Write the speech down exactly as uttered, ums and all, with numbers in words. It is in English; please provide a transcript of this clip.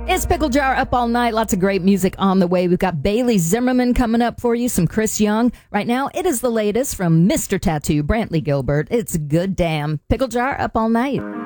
It's Pickle Jar up all night. Lots of great music on the way. We've got Bailey Zimmerman coming up for you, some Chris Young. Right now, it is the latest from Mister Tattoo, Brantley Gilbert. It's good damn. Pickle Jar up all night.